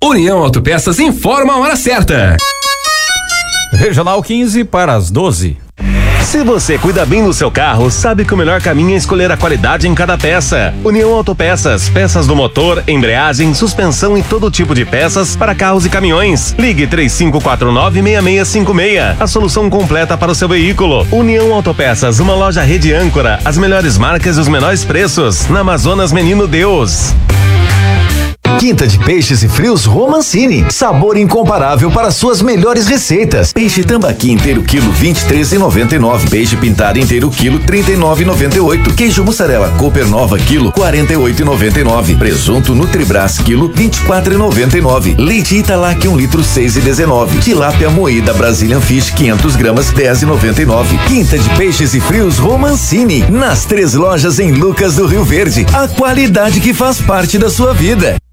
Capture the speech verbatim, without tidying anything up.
União Autopeças informa a hora certa. Regional quinze para as doze. Se você cuida bem do seu carro, sabe que o melhor caminho é escolher a qualidade em cada peça. União Autopeças, peças do motor, embreagem, suspensão e todo tipo de peças para carros e caminhões. Ligue três cinco quatro nove, seis seis cinco seis. A solução completa para o seu veículo. União Autopeças, uma loja rede âncora, as melhores marcas e os menores preços. Na Amazonas Menino Deus. Quinta de peixes e frios Romancini. Sabor incomparável para suas melhores receitas. Peixe tambaqui inteiro quilo vinte e três reais e noventa e nove. Peixe pintado inteiro quilo trinta e nove reais e noventa e oito. Queijo mussarela Cooper Nova quilo quarenta e oito reais e noventa e nove. Presunto Nutribras quilo vinte e quatro reais e noventa e nove. Leite Italac um litro seis reais e dezenove. Tilápia moída Brazilian Fish quinhentos gramas dez reais e noventa e nove. Quinta de peixes e frios Romancini. Nas três lojas em Lucas do Rio Verde. A qualidade que faz parte da sua vida.